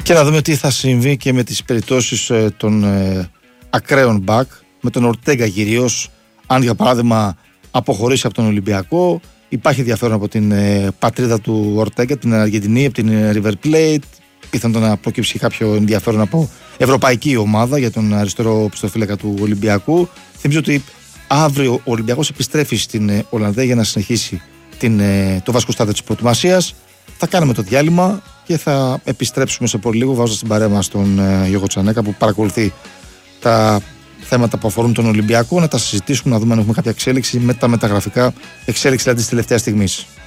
Και να δούμε τι θα συμβεί και με τις περιπτώσεις των ακραίων μπακ, με τον Ορτέγκα κυρίως. Αν για παράδειγμα αποχωρήσει από τον Ολυμπιακό, υπάρχει ενδιαφέρον από την πατρίδα του Ορτέγκα, την Αργεντινή, από την River Plate. Πιθανόν να προκύψει κάποιο ενδιαφέρον από ευρωπαϊκή ομάδα για τον αριστερό πιστοφύλακα του Ολυμπιακού. Θυμίζω ότι αύριο ο Ολυμπιακός επιστρέφει στην Ολλανδία για να συνεχίσει το βασικό στάδιο της προετοιμασίας. Θα κάνουμε το διάλειμμα και θα επιστρέψουμε σε πολύ λίγο, βάζοντας την παρέα μας τον Γιώργο Τσανέκα που παρακολουθεί τα θέματα που αφορούν τον Ολυμπιακό, να τα συζητήσουμε, να δούμε αν έχουμε κάποια εξέλιξη με τα μεταγραφικά, εξέλιξη δηλαδή της τελευταίας στιγμής.